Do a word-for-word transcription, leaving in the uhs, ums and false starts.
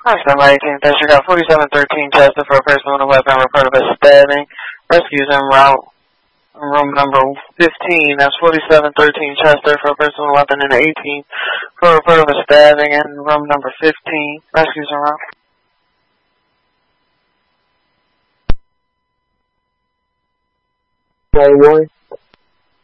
That's number eighteen. That's you got forty-seven thirteen Chester for a person with a weapon report of a stabbing. Rescues en route. Room number fifteen. That's forty-seven thirteen Chester for a person with a weapon, and eighteen for a report of a stabbing in room number fifteen. Rescues en route. One.